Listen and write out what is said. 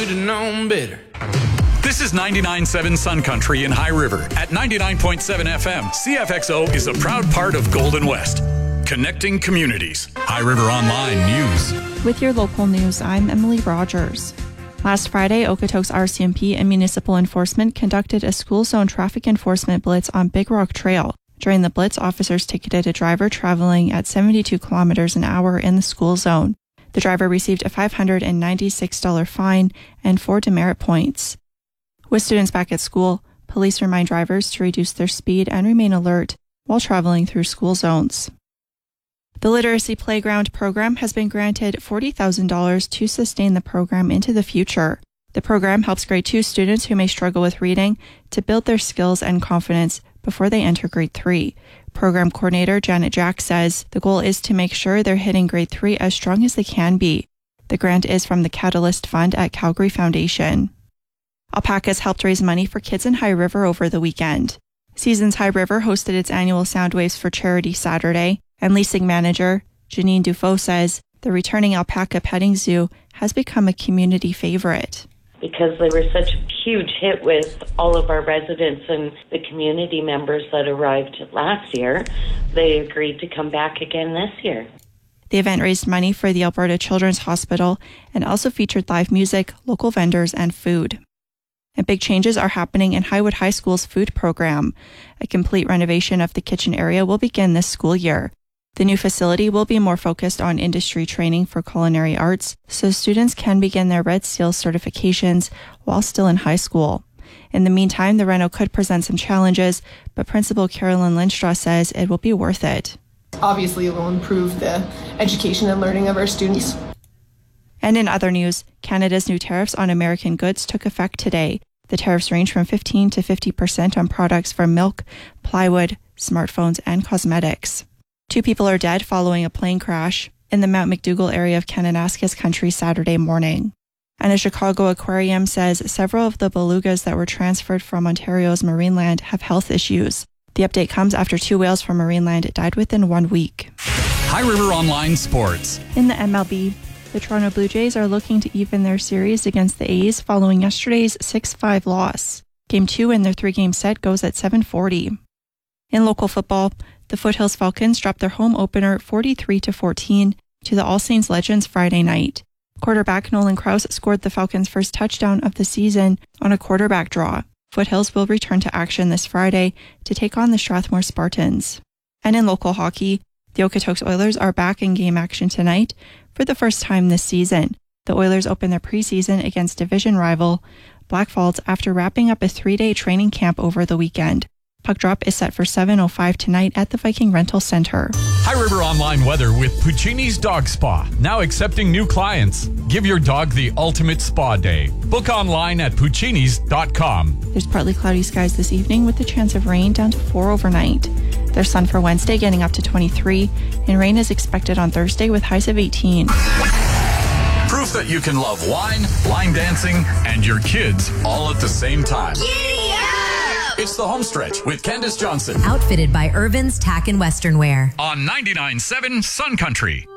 have known better. This is 99.7 Sun Country in High River. At 99.7 FM, CFXO is a proud part of Golden West. Connecting communities. High River Online News. With your local news, I'm Emily Rogers. Last Friday, Okotoks RCMP and Municipal Enforcement conducted a school zone traffic enforcement blitz on Big Rock Trail. During the blitz, officers ticketed a driver traveling at 72 kilometers an hour in the school zone. The driver received a $596 fine and 4 demerit points. With students back at school, police remind drivers to reduce their speed and remain alert while traveling through school zones. The Literacy Playground program has been granted $40,000 to sustain the program into the future. The program helps grade 2 students who may struggle with reading to build their skills and confidence before they enter grade 3. Program coordinator Janet Jack says the goal is to make sure they're hitting grade 3 as strong as they can be. The grant is from the Catalyst Fund at Calgary Foundation. Alpacas helped raise money for kids in High River over the weekend. Seasons High River hosted its annual Soundwaves for Charity Saturday, and leasing manager Janine Dufault says the returning alpaca petting zoo has become a community favorite. Because they were such a huge hit with all of our residents and the community members that arrived last year, they agreed to come back again this year. The event raised money for the Alberta Children's Hospital and also featured live music, local vendors, and food. And big changes are happening in Highwood High School's food program. A complete renovation of the kitchen area will begin this school year. The new facility will be more focused on industry training for culinary arts, so students can begin their Red Seal certifications while still in high school. In the meantime, the reno could present some challenges, but Principal Carolyn Lindstraw says it will be worth it. Obviously, it will improve the education and learning of our students. And in other news, Canada's new tariffs on American goods took effect today. The tariffs range from 15% to 50% on products from milk, plywood, smartphones, and cosmetics. 2 people are dead following a plane crash in the Mount McDougall area of Kananaskis Country Saturday morning. And a Chicago aquarium says several of the belugas that were transferred from Ontario's Marineland have health issues. The update comes after 2 whales from Marineland died within 1 week. High River Online Sports. In the MLB, the Toronto Blue Jays are looking to even their series against the A's following yesterday's 6-5 loss. Game 2 in their 3-game set goes at 7:40. In local football, the Foothills Falcons dropped their home opener 43-14 to the All Saints Legends Friday night. Quarterback Nolan Krause scored the Falcons' first touchdown of the season on a quarterback draw. Foothills will return to action this Friday to take on the Strathmore Spartans. And in local hockey, the Okotoks Oilers are back in game action tonight for the first time this season. The Oilers open their preseason against division rival Blackfalds after wrapping up a 3-day training camp over the weekend. Puck drop is set for 7:05 tonight at the Viking Rental Center. High River Online weather with Puccini's Dog Spa. Now accepting new clients. Give your dog the ultimate spa day. Book online at puccinis.com. There's partly cloudy skies this evening with the chance of rain down to 4 overnight. There's sun for Wednesday getting up to 23, and rain is expected on Thursday with highs of 18. Proof that you can love wine, line dancing, and your kids all at the same time. Giddy up! It's the home stretch with Candace Johnson. Outfitted by Irvin's Tack and Western Wear. On 99.7 Sun Country.